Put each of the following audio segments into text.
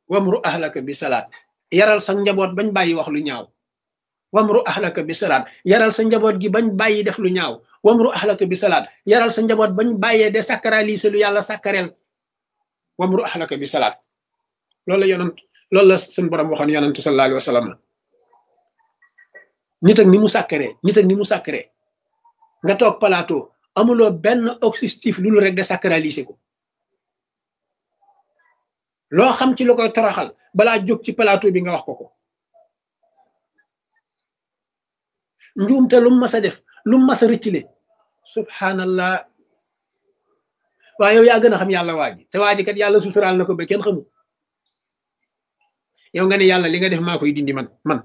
wamru ahlaka bi salaat yaral sa njaboot bañ bàyyi wax lu ñaaw wamru ahlaka bi salaat yaral sa njaboot gi bañ bàyyi def lu ñaaw wamru ahlaka bi salaat yaral sa njaboot bañ bàyyee de sacraliser lu yàlla sacrel wamru ahlaka bi salaat loolu la yonant loolu la suñ borom waxoon yonantu sallallahu alayhi wa sallam nit ak ni mu sacré nga toog plateau amuloo benn objectif lu rek de sacraliser ko loo xam ci lu koy toroxal balaa jóg ci plateau bi nga wax ko njuumte lu mu mas a def lu mu mas a rëccile subhanallah waaye yow yaa gën a xam yàlla waaji te waaji kat yàlla suturaal na ko ba kenn xamul yow nga ne yàlla li nga def maa koy dindi man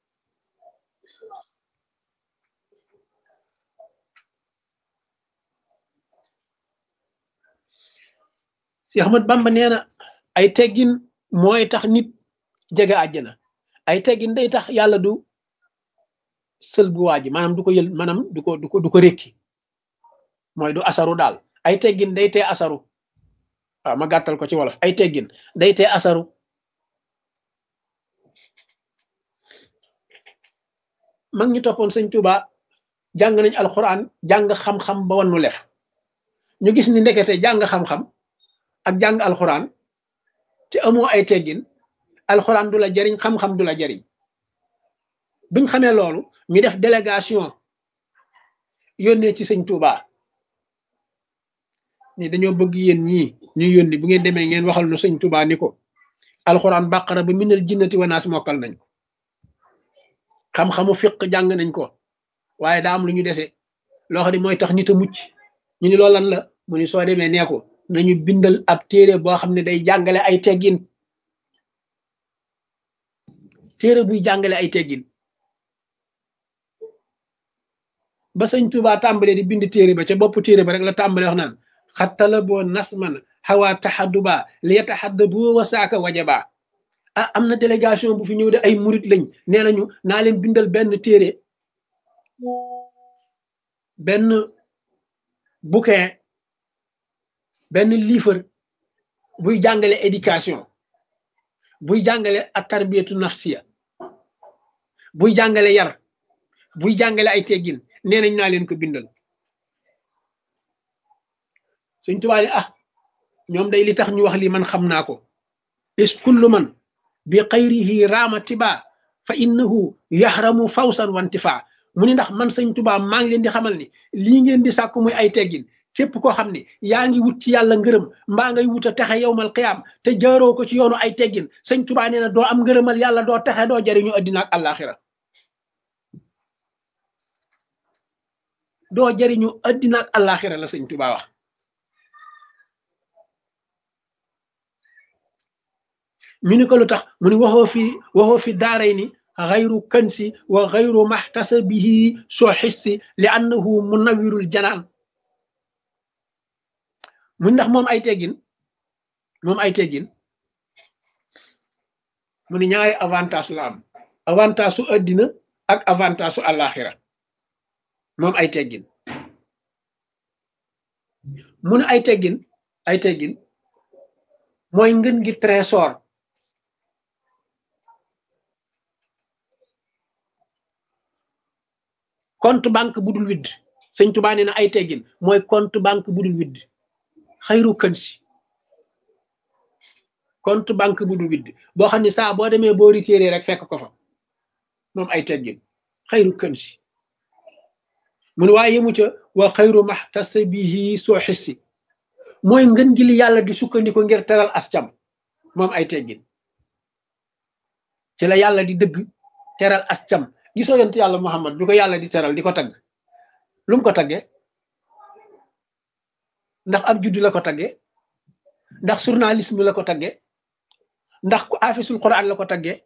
si Ahmad Bamba nee na ay teggin mooy tax nit jege àjjana ay teggin day tax yàlla du sël bu waaji maanaam du ko yël maanaam du ko rékki mooy du asaru daal ay teggin day tee asaru waaw ma gàttal ko ci wolof ay teggin day tee asaru mag ñi toppoon sëñ Tuuba jàng nañ alxuraan jàng xam-xam ba wannu lef ñu gis ni ndekete jàng xam-xam ak jàng alxuraan te amoo ay teggin alxuraan du la jariñ xam-xam du la jariñ biñ xamee loolu ñu def délégation yónnee ci sëñ Tuuba ni dañoo bëgg yéen ñii ñu yónni bu ngeen demee ngeen waxal nu sëñ Tuuba ni ko alxuraan bàqara ba minal jinnati wa naas mokkal nañ ko xam-xamu fiq jàng nañ ko waaye daa am lu ñu dese loo xam ne mooy tax nit a mucc ñu ni loolu lan la mu ni soo demee nee ko nañu bindal ab téere boo xam ne day jàngale ay teggin téere buy jàngale ay teggin ba sëñ Tuuba tàmbalee di bind téere ba ca bopp téere ba rek la tàmbalee wax naan xattala boo nasman xawaa taxadduba li yataxaddabu wa saaka wajaba ah am na délégation bu fi ñëw de ay murit lañ nee nañu naa leen bindal benn téere benn bouquin benn livre buy jàngale éducation buy jàngale ak tarbiyatu nafsiya buy jàngale yar buy jàngale ay teggin nee nañ naa leen ko bindal Sëñ Tuubaa ne ah ñoom day li tax ñu wax li man xam naa ko is kullu man bi xayrihi raama tiba fa innahu yaxramu fawsan wantifa mu ni ndax man Sëñ Tuubaa maa ngi leen di xamal ni lii ngeen di sàkku muy ay teggin képp koo xam ne yaa ngi wut ci yàlla ngërëm mbaa ngay wut a texe yowmal qiyaam te jaaroo ko ci yoonu ay teggin Sëñ Tuubaa nee na doo am ngërëmal yàlla doo texe doo jariñu addina ak àllaaxira doo jariñu addina ak àllaaxira la Sëñ Tuubaa wax ñu ni ko lu tax mu ni waxoo fi daaray ni xayru kansi wa xayru maxtasabihi soo xissi li annahu munawirul janaan mu ndax moom ay teggin mu ni ñaari avantage la am avantage su addina ak avantage su àllaaxira moom ay teggin mu ne ay teggin mooy ngën gi trésor compte banque bu dul widd Sëñ Tuubaa nee na ay teggin mooy compte banque bu dul widd xayru kansi compte banque bu dul widd boo xam ne saa boo demee boo retiré rek fekk ko fa moom ay teggin xayru kansi mun waaye yëmu ca wa xayru maxtasabihi soo xissi mooy ngën gi li yàlla di sukkandiku ngir teral ascam moom ay teggin ci la yàlla di dëgg teral ascam gisoo yonent yàlla Muhammad bi ko yàlla di teral di ko tagg lu mu ko taggee ndax ab juddu la ko taggee ndax journalisme la ko taggee ndax ku afisul Quran la ko taggee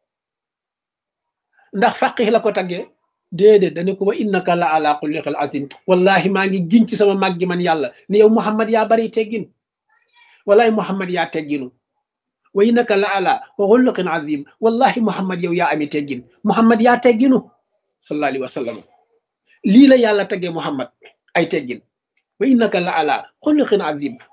ndax faqih la ko taggee déedéet dane ko wa innaka la ala xulliqil azim wallahi maa ngi giñ ci sama mag gi man yàlla ni yow Muhammad yaa bari teggin wallahi Muhammad yaa tegginu wa innaka la ala xulliqin azim wallahi Muhammad yow yaa ami teggin Muhammad yaa tegginu sallallahu alayhi wa sallam lii la yàlla taggee Muhammad ay teggin wa innaka la ala xulliqin azim